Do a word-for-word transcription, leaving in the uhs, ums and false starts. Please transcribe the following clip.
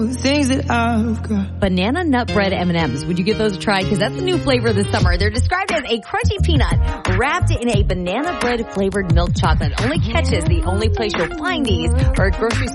things that I've got. Banana nut bread M and M's. Would you give those a try? Because that's a new flavor this summer. They're described as a crunchy peanut wrapped in a banana bread flavored milk chocolate. Only catches the only place you'll find these are at grocery